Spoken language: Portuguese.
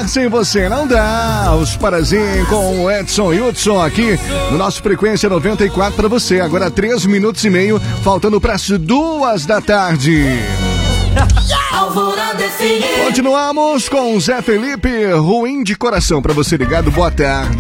sem você não dá. Os Parazinho com o Edson Hudson aqui no nosso Frequência 94 para você. Agora 3 minutos e meio, faltando para as 2 da tarde. Continuamos com Zé Felipe, Ruim de Coração, para você ligado. Boa tarde.